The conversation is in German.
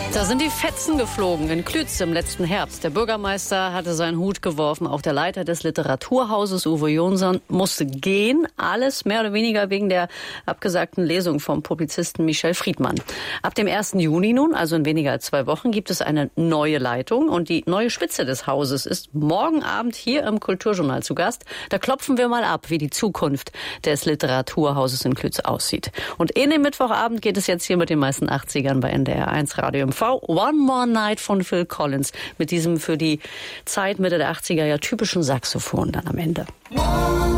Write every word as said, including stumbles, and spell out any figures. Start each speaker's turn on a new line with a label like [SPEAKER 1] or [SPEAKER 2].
[SPEAKER 1] Da sind die Fetzen geflogen in Klütz im letzten Herbst. Der Bürgermeister hatte seinen Hut geworfen. Auch der Leiter des Literaturhauses, Uwe Jonsson, musste gehen. Alles mehr oder weniger wegen der abgesagten Lesung vom Publizisten Michel Friedmann. Ab dem ersten Juni nun, also in weniger als zwei Wochen, gibt es eine neue Leitung. Und die neue Spitze des Hauses ist morgen Abend hier im Kulturjournal zu Gast. Da klopfen wir mal ab, wie die Zukunft des Literaturhauses in Klütz aussieht. Und in den Mittwochabend geht es jetzt hier mit den meisten achtzigern bei N D R eins Radio M V. One More Night von Phil Collins mit diesem für die Zeit Mitte der achtziger ja typischen Saxophon dann am Ende.